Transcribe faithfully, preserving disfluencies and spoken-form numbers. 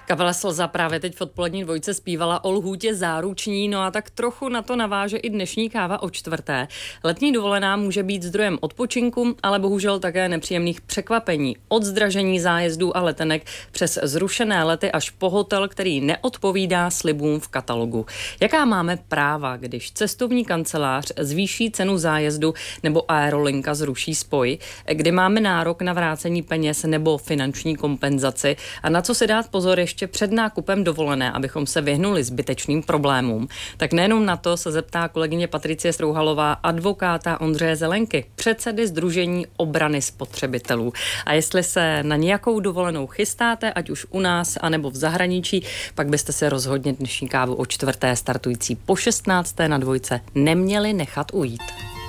Kapela Slza právě teď v odpolední dvojce zpívala o lhůtě záruční, no a tak trochu na to naváže i dnešní káva o čtvrté. Letní dovolená může být zdrojem odpočinku, ale bohužel také nepříjemných překvapení. Od zdražení zájezdů a letenek přes zrušené lety až po hotel, který neodpovídá slibům v katalogu. Jaká máme práva, když cestovní kancelář zvýší cenu zájezdu nebo aerolinka zruší spoj, kdy máme nárok na vrácení peněz nebo finanční kompenzaci a na co si dát pozor ještě před nákupem dovolené, abychom se vyhnuli zbytečným problémům. Tak nejenom na to se zeptá kolegyně Patricie Strouhalová, advokáta Ondřeje Zelenky, předsedy Sdružení obrany spotřebitelů. A jestli se na nějakou dovolenou chystáte, ať už u nás, anebo v zahraničí, pak byste se rozhodně dnešní kávu o čtvrté startující po šestnácté na dvojce neměli nechat ujít.